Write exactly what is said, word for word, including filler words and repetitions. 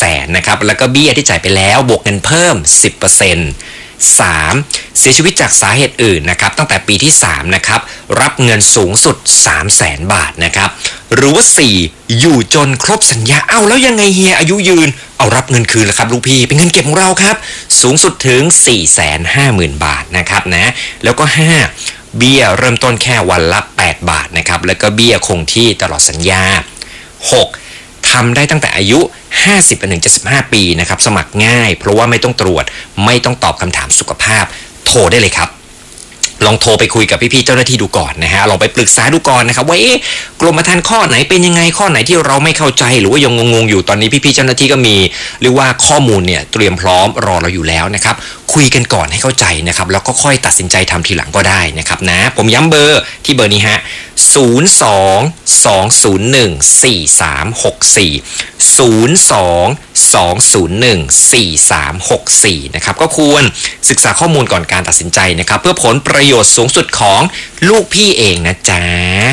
นนะครับแล้วก็เบี้ยที่จ่ายไปแล้วบวกเงินเพิ่ม สิบเปอร์เซ็นต์ สาม เสียชีวิตจากสาเหตุอื่นนะครับตั้งแต่ปีที่สามนะครับรับเงินสูงสุด สามแสน บาทนะครับหรือว่าสี่อยู่จนครบสัญญาเอ้าแล้วยังไงเฮียอายุยืนเอารับเงินคืนแล้วครับลูกพี่เป็นเงินเก็บของเราครับสูงสุดถึง สี่แสนห้าหมื่น บาทนะครับนะแล้วก็ห้าเบี้ยเริ่มต้นแค่วันละแปดบาทนะครับแล้วก็เบี้ยคงที่ตลอดสัญญาหกทำได้ตั้งแต่อายุห้าสิบไปถึงเจ็ดสิบห้าปีนะครับสมัครง่ายเพราะว่าไม่ต้องตรวจไม่ต้องตอบคำถามสุขภาพโทรได้เลยครับลองโทรไปคุยกับพี่ๆเจ้าหน้าที่ดูก่อนนะฮะลองไปปรึกษาดูก่อนนะครับว่าเอ๊ะกรมธรรม์ข้อไหนเป็นยังไงข้อไหนที่เราไม่เข้าใจหรือว่ายังงงๆอยู่ตอนนี้พี่ๆเจ้าหน้าที่ก็มีเรียกว่าข้อมูลเนี่ยเตรียมพร้อมรอเราอยู่แล้วนะครับคุยกันก่อนให้เข้าใจนะครับแล้วก็ค่อยตัดสินใจทำทีหลังก็ได้นะครับนะผมย้ำเบอร์ที่เบอร์นี้ฮะศูนย์ สอง สอง ศูนย์ หนึ่ง สี่ สาม หก สี่ ศูนย์ สอง สอง ศูนย์ หนึ่ง สี่ สาม หก สี่นะครับก็ควรศึกษาข้อมูลก่อนการตัดสินใจนะครับเพื่อผลประโยชน์สูงสุดของลูกพี่เองนะจ๊ะ